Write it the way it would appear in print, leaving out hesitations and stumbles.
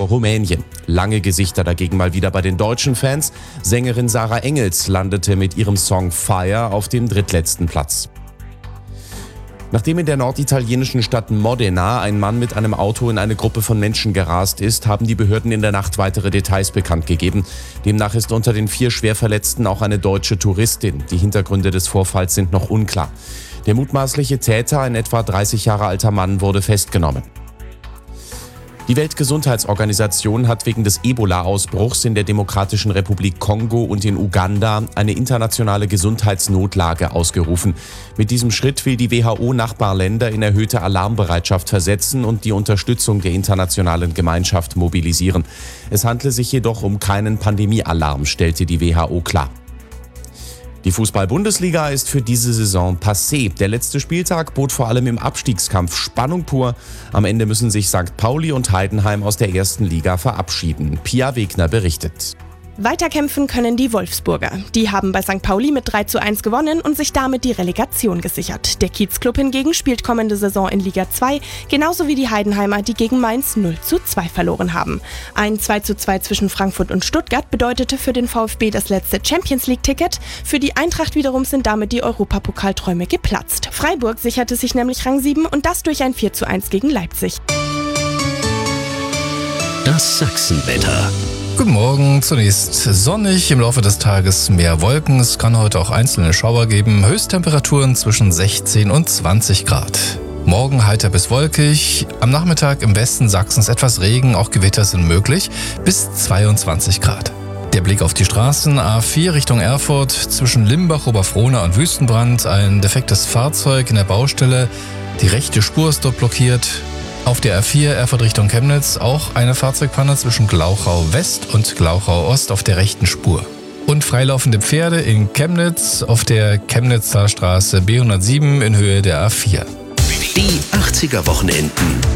Rumänien. Lange Gesichter dagegen mal wieder bei den deutschen Fans. Sängerin Sarah Engels landete mit ihrem Song Fire auf dem drittletzten Platz. Nachdem in der norditalienischen Stadt Modena ein Mann mit einem Auto in eine Gruppe von Menschen gerast ist, haben die Behörden in der Nacht weitere Details bekannt gegeben. Demnach ist unter den 4 Schwerverletzten auch eine deutsche Touristin. Die Hintergründe des Vorfalls sind noch unklar. Der mutmaßliche Täter, ein etwa 30 Jahre alter Mann, wurde festgenommen. Die Weltgesundheitsorganisation hat wegen des Ebola-Ausbruchs in der Demokratischen Republik Kongo und in Uganda eine internationale Gesundheitsnotlage ausgerufen. Mit diesem Schritt will die WHO Nachbarländer in erhöhte Alarmbereitschaft versetzen und die Unterstützung der internationalen Gemeinschaft mobilisieren. Es handle sich jedoch um keinen Pandemiealarm, stellte die WHO klar. Die Fußball-Bundesliga ist für diese Saison passé. Der letzte Spieltag bot vor allem im Abstiegskampf Spannung pur. Am Ende müssen sich St. Pauli und Heidenheim aus der ersten Liga verabschieden. Pia Wegner berichtet. Weiterkämpfen können die Wolfsburger. Die haben bei St. Pauli mit 3:1 gewonnen und sich damit die Relegation gesichert. Der Kiezclub hingegen spielt kommende Saison in Liga 2, genauso wie die Heidenheimer, die gegen Mainz 0:2 verloren haben. Ein 2:2 zwischen Frankfurt und Stuttgart bedeutete für den VfB das letzte Champions-League-Ticket. Für die Eintracht wiederum sind damit die Europapokalträume geplatzt. Freiburg sicherte sich nämlich Rang 7 und das durch ein 4:1 gegen Leipzig. Das Sachsenwetter. Guten Morgen, zunächst sonnig, im Laufe des Tages mehr Wolken. Es kann heute auch einzelne Schauer geben, Höchsttemperaturen zwischen 16 und 20 Grad. Morgen heiter bis wolkig, am Nachmittag im Westen Sachsens etwas Regen, auch Gewitter sind möglich, bis 22 Grad. Der Blick auf die Straßen, A4 Richtung Erfurt, zwischen Limbach, Oberfrohna und Wüstenbrand, ein defektes Fahrzeug in der Baustelle, die rechte Spur ist dort blockiert. Auf der A4 Erfurt Richtung Chemnitz auch eine Fahrzeugpanne zwischen Glauchau West und Glauchau Ost auf der rechten Spur. Und freilaufende Pferde in Chemnitz auf der Chemnitzer Straße B107 in Höhe der A4. Die 80er Wochenenden.